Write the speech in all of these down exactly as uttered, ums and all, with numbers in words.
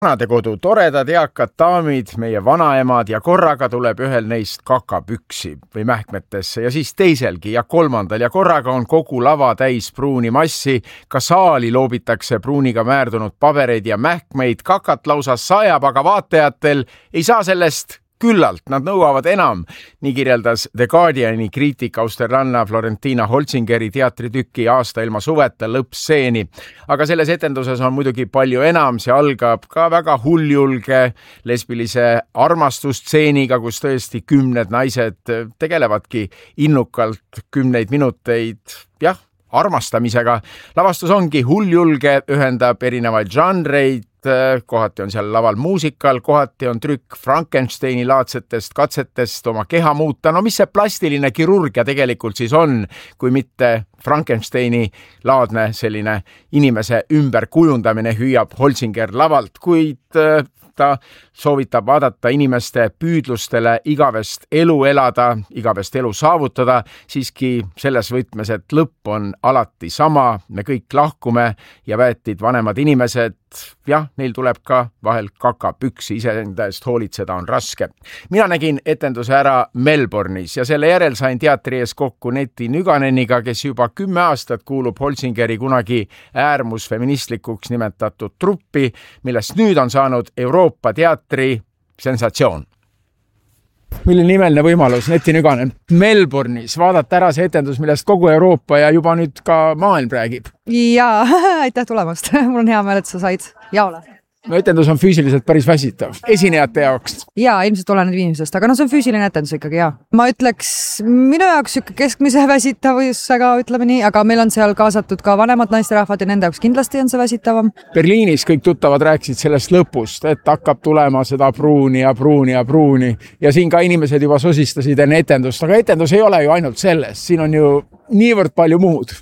Vanadekodu toredad eakad daamid, meie vanaemad ja korraga tuleb ühel neist kakapüksi või mähkmetesse ja siis teiselgi ja kolmandal ja korraga on kogu lava täis pruuni massi, ka saali loobitakse pruuniga määrdunud pabereid ja mähkmeid, kakat lausa sajab, aga vaatajatel ei saa sellest küllalt, nad nõuavad enam, nii kirjeldas The Guardiani kriitik austerlanna Florentina Holzingeri teatritüki Aasta ilma suveta lõppseeni. Aga selles etenduses on muidugi palju enam, see algab ka väga hulljulge lesbilise armastustseeniga, kus tõesti kümned naised tegelevadki innukalt kümneid minuteid, jah, armastamisega. Lavastus ongi hulljulge, ühendab erinevaid žanreid, kohati on seal laval muusikal, kohati on trükk Frankensteini laadsetest katsetest oma keha muuta. No mis see plastiline kirurgia tegelikult siis on, kui mitte Frankensteini laadne selline inimese ümberkujundamine, hüüab Holzinger lavalt, kuid ta soovitab vaadata inimeste püüdlustele igavest elu elada, igavest elu saavutada, siiski selles võtmes, et lõpp on alati sama, me kõik lahkume ja väetid vanemad inimesed, jah, neil tuleb ka vahel kakapüksi, iseenda eest hoolitseda on raske. Mina nägin etenduse ära Melbourne'is ja selle järel sain teatri ees kokku Neti Nüganeniga, kes juba kümme aastat kuulub Holzingeri kunagi äärmusfeministlikuks nimetatud truppi, millest nüüd on saanud Euroopa teatri sensatsioon. Milline imeline võimalus, Neti Nüganen, Melbourne'is vaadata ära see etendus, millest kogu Euroopa ja juba nüüd ka maailm räägib. Jaa, aitäh tulemast. Mul on hea meel, et sa said jaole. No etendus on füüsiliselt päris väsitav, esinejate jaoks. Jaa, ilmselt oleneb inimesest, aga no see on füüsiline etendus ikkagi, jaa. Ma ütleks, minu jaoks keskmise väsitavusega, ütleme nii, aga meil on seal kaasatud ka vanemad naisterahvad ja nende jaoks kindlasti on see väsitavam. Berliinis kõik tuttavad rääkisid sellest lõpust, et hakkab tulema seda pruuni ja pruuni ja pruuni ja siin ka inimesed juba sosistasid enne etendust, aga etendus ei ole ju ainult sellest, siin on ju niivõrd palju muud.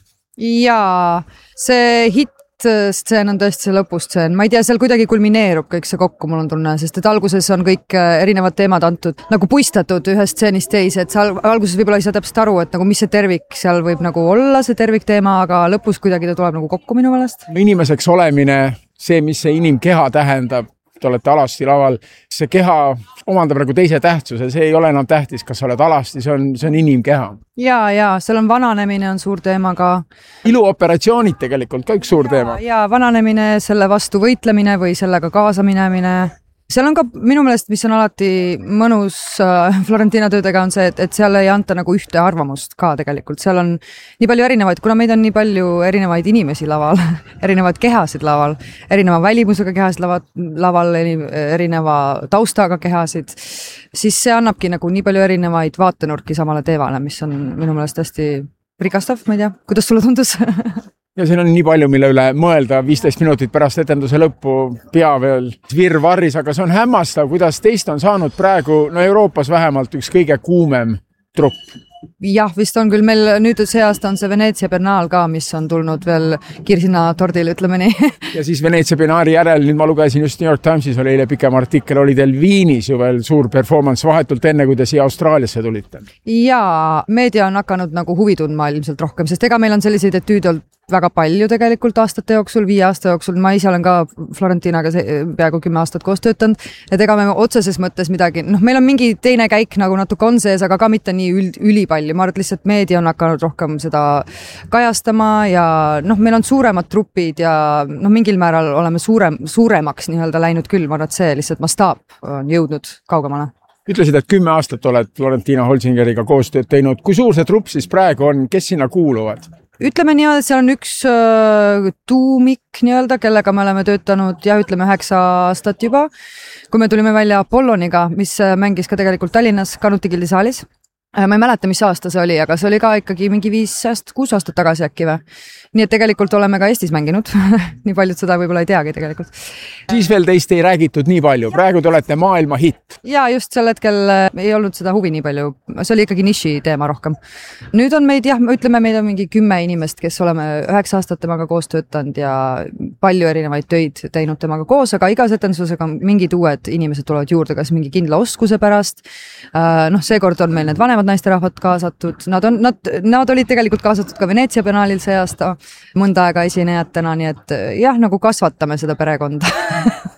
Jaa, see hit stseen on tõesti see lõpustseen. Ma ei tea, seal kuidagi kulmineerub kõik see kokku, mul on tunne, sest et alguses on kõik erinevad teemad antud, nagu puistatud ühest stseenist teise, et seal alguses võib-olla ei saa täpselt aru, et nagu mis see tervik seal võib nagu olla, see tervikteema, aga lõpus kuidagi ta tuleb nagu kokku minu meelest. Inimeseks olemine, see, mis see inimkeha tähendab, te olete alasti laval, see keha omandab nagu teise tähtsuse, see ei ole enam tähtis, kas sa oled alasti, see on, see on inimkeha. Jaa, jaa, seal on vananemine on suur teema ka. Iluoperatsioonid tegelikult ka üks suur ja, teema. Jaa, vananemine, selle vastu võitlemine või sellega kaasaminemine. Seal on ka minu meelest, mis on alati mõnus Florentina töödega on see, et, et seal ei anta nagu ühte arvamust ka tegelikult. Seal on nii palju erinevaid, kuna meid on nii palju erinevaid inimesi laval, erinevaid kehasid laval, erineva välimusega kehasid laval, laval, erineva taustaga kehasid, siis see annabki nagu nii palju erinevaid vaatenurki samale teevale, mis on minu meelest hästi rikastav, ma ei tea, kuidas sulle tundus? Ja siin on nii palju, mille üle mõelda viisteist minutit pärast etenduse lõppu pea veel virvarris, aga see on hämmastav, kuidas teist on saanud praegu, no Euroopas vähemalt üks kõige kuumem trupp. Jah, vist on küll, meil nüüd see aasta on see Veneetsia Biennaal ka, mis on tulnud veel kirsina tordil, ütleme nii. Ja siis Veneetsia Biennaali järel, nüüd ma lugesin just New York Timesis, oli eile pikem artikkel, oli teil Viinis ju veel suur performance vahetult enne, kui te siia Austraaliasse tulite. Jaa, meedia on hakanud nagu huvi tundma ilmselt rohkem, sest ega meil on selliseid etüüde olnud väga palju tegelikult aastate jooksul, viie aasta jooksul, ma ise olen ka Florentinaga peaaegu kümme aastat koos töötanud, et ega me otseses mõttes midagi, noh, meil on mingi teine käik nagu natuke on sees, aga ka mitte nii üld, ülipalju, ma arvan, et lihtsalt meedia on hakanud rohkem seda kajastama ja noh, meil on suuremad trupid ja noh, mingil määral oleme suurem, suuremaks nii-öelda läinud küll, ma arvan, et see lihtsalt mastaap on jõudnud kaugemale. Ütlesid, et kümme aastat oled Florentina Holzingeriga koostööd teinud. Kui suur see trupp siis praegu on, kes sinna kuuluvad? Ütleme nii, et seal on üks äh, tuumik nii-öelda, kellega me oleme töötanud ja ütleme üheksa aastat juba, kui me tulime välja Apolloniga, mis mängis ka tegelikult Tallinnas Kanuti Gildi saalis. Ma ei mäleta, mis aasta see oli, aga see oli ka ikkagi mingi viis, kuus aastat tagasi äkki või. Nii et tegelikult oleme ka Eestis mänginud. Nii paljud seda võib-olla ei teagi tegelikult. Siis veel teist ei räägitud nii palju. Praegu te olete maailma hitt. Ja just sel hetkel ei olnud seda huvi nii palju. See oli ikkagi niši teema rohkem. Nüüd on meid, jah, ütleme, meid on mingi kümme inimest, kes oleme üheksa aastat temaga koos töötanud ja palju erinevaid töid teinud temaga koos, aga igas etendususega mingid uued inimesed tulevad juurde, kas mingi kindla oskuse pärast. Noh, seekord on meil need vanemad naisterahvad kaasatud. Nad, on, nad, nad olid tegelikult kaasatud ka Veneetsia Biennaalil see aasta mõnda aega esinejatena, nii et jah, nagu kasvatame seda perekonda.